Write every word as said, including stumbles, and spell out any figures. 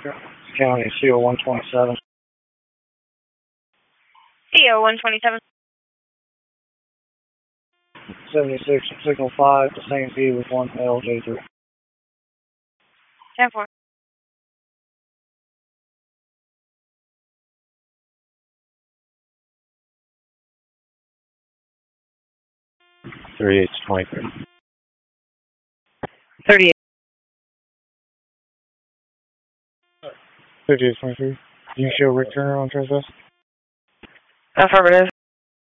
County, C O one twenty-seven. C O one twenty-seven. seventy-six, signal five to Saint V with one L J three. ten four. thirty-eight twenty-three. thirty-eight. fifty-eight twenty-three. You can show Rick Turner on Transvest? Affirmative.